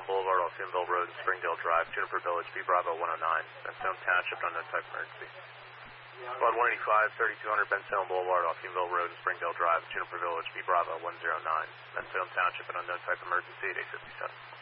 Boulevard off Huonville Road and Springdale Drive, Juniper Village, B Bravo 109. Bensalem Township, unknown type emergency. Squad 185, 3200 Bensalem Boulevard off Huonville Road and Springdale Drive, Juniper Village, B Bravo 109. Bensalem Township, an unknown type emergency at 857.